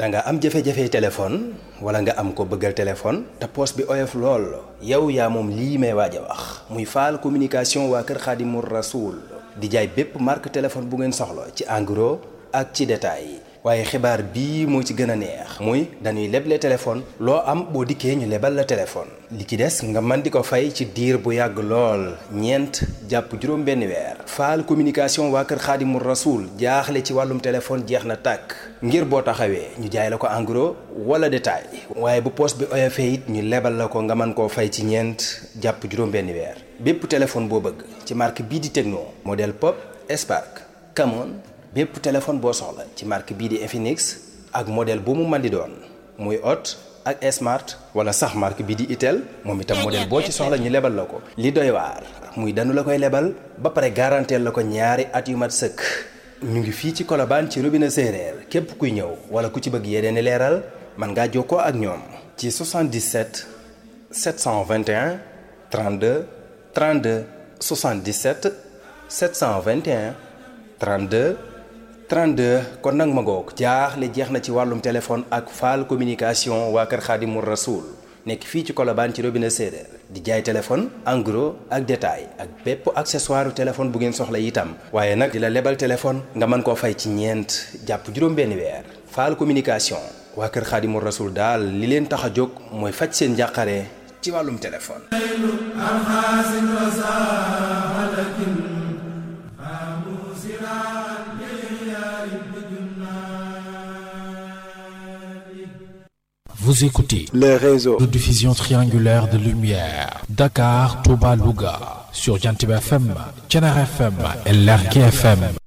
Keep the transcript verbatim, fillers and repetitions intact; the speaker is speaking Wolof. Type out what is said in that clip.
da nga am jafe-jafe téléphone wala nga am ko bëggal téléphone te poos bi oyof lool yow yaa moom lii may waaj a wax muy Fall communication waa kër Xaadimu Rasuul di jaay bépp marque téléphone bu ngeen soxla ci en gros ak ci détail waaye xibaar bii moo ci gën a neex muy dañuy leble téléphone loo am boo dikkee ñu lebal la téléphone li ci des nga mën di ko fay ci diir bu yàgg lool ñeent jàpp juróom benn weer Fall communication waa kër Xaadimu Rasuul jaaxle ci wàllum téléphone jeex na tàkk ngir boo taxawee ñu jaay la ko en gros wala détail waaye bu poos bi oyofee it ñu lebal la ko nga mën koo fay ci ñeent jàpp juróom benn weer bépp téléphone boo bëgg ci marque bii di Tecno modèle Pop Spark Camon bépp téléphone boo soxla ci marque bii di Infinix ak modèle bu mu mën di doon muy Hot ak Smart wala sax marque bii di Itel moom itam modèle boo ci soxla ñu lebal la ko. li doy waar muy danu la koy lebal ba pare garanteel la ko ñaari at yu mat sëkk ñu ngi fii ci Colobane ci robinet séeréer képp kuy ñëw wala ku ci bëgg yeneen i leeral mën ngaa jokkoo ak ñoom ci soixante-dix-sept sept cent vingt et un trente-deux trente-deux soixante-dix-sept sept cent vingt et un trente-deux trente-deux kon nag ma ngoog jaaxle jeex na ci wàllum téléphone ak Fall communication waa kër Xaadimu Rasuul nekk fii ci Colobane ci robinet séeréer di jaay téléphone en gros ak détail ak bépp accessoire téléphone bu ngeen soxla itam waaye nag di la lebal téléphone nga mën koo fay ci ñeent jàpp juróom benn weer Fall communication waa kër Xaadimu Rasuul daal li leen tax a jóg mooy faj seen njàqare ci wàllum téléphone. Vous écoutez le réseau de diffusion triangulaire de lumière Dakar, Touba, Louga sur Jantib F M, Thiénaba F M et Lergui F M.